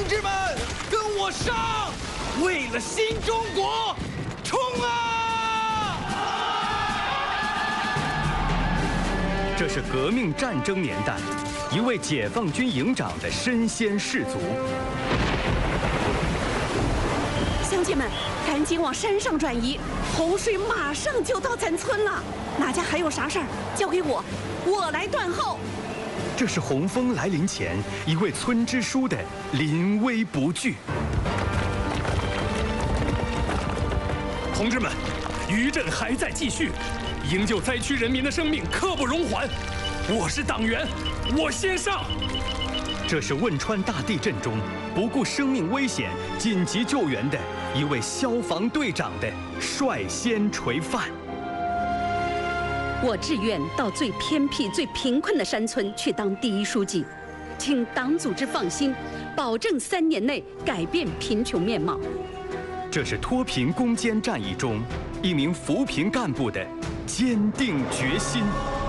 志们，跟我上！为了新中国，冲啊！ 这是革命战争年代，一位解放军营长的身先士卒。 乡亲们，赶紧往山上转移，洪水马上就到咱村了。哪家还有啥事儿，交给我，我来断后。 这是洪峰来临前一位村支书的临危不惧。 同志们，余震还在继续，营救灾区人民的生命刻不容缓。我是党员，我先上。 这是汶川大地震中不顾生命危险紧急救援的一位消防队长的率先垂范。 我志愿到最偏僻、最贫困的山村去当第一书记，请党组织放心，保证3年内改变贫穷面貌。 这是脱贫攻坚战役中一名扶贫干部的坚定决心。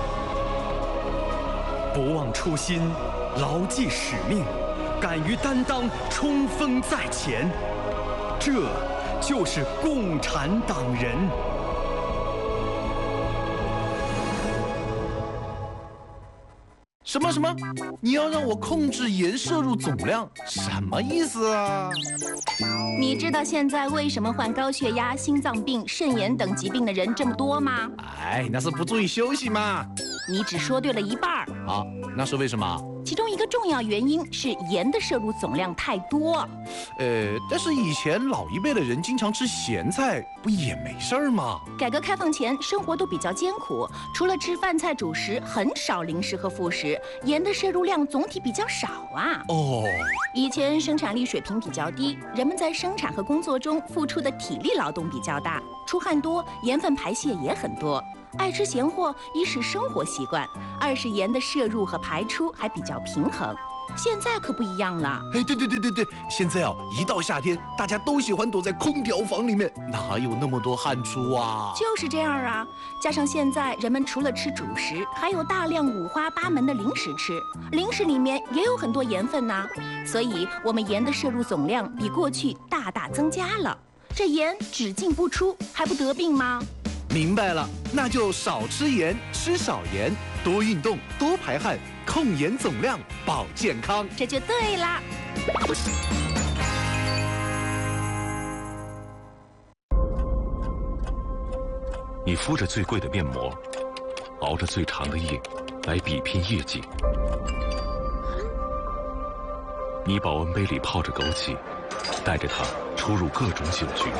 不忘初心，牢记使命，敢于担当，冲锋在前，这就是共产党人。 什么？你要让我控制盐摄入总量，什么意思啊？ 你知道现在为什么患高血压、心脏病、肾炎等疾病的人这么多吗？ 哎，那是不注意休息嘛。 你只说对了一半。 啊，那是为什么？ 其中一个重要原因是盐的摄入总量太多。 但是以前老一辈的人经常吃咸菜，不也没事儿吗？ 改革开放前，生活都比较艰苦，除了吃饭菜主食，很少零食和副食，盐的摄入量总体比较少啊。 哦， 以前生产力水平比较低，人们在生产和工作中付出的体力劳动比较大，出汗多，盐分排泄也很多。爱吃咸货，一是生活习惯，二是盐的摄入和排出还比较平衡。现在可不一样了。 哎，对，现在啊，一到夏天，大家都喜欢躲在空调房里面，哪有那么多汗出啊？ 就是这样啊，加上现在人们除了吃主食，还有大量五花八门的零食吃，零食里面也有很多盐分呐，所以我们盐的摄入总量比过去大大增加了。这盐只进不出，还不得病吗？ 明白了，那就少吃盐，吃少盐，多运动，多排汗，控盐总量，保健康， 这就对啦。 你敷着最贵的面膜，熬着最长的夜，来比拼业绩。你保温杯里泡着枸杞，带着它出入各种酒局。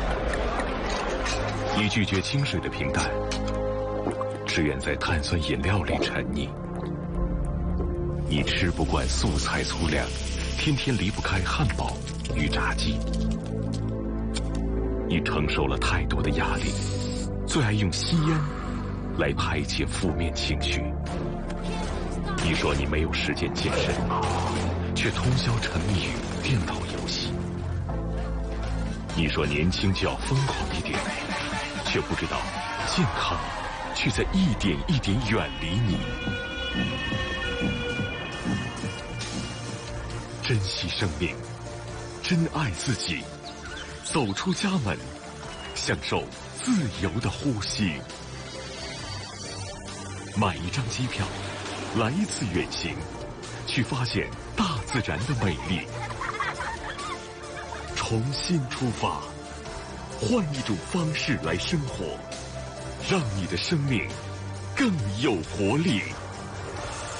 你拒绝清水的平淡，只愿在碳酸饮料里沉溺。你吃不惯素菜粗粮，天天离不开汉堡与炸鸡。你承受了太多的压力，最爱用吸烟来排解负面情绪。你说你没有时间健身，却通宵沉迷于电脑游戏。你说年轻就要疯狂一点，却不知道健康却在一点一点远离你。珍惜生命，珍爱自己，走出家门，享受自由的呼吸。买一张机票，来一次远行，去发现大自然的美丽。重新出发，换一种方式来生活，让你的生命更有活力。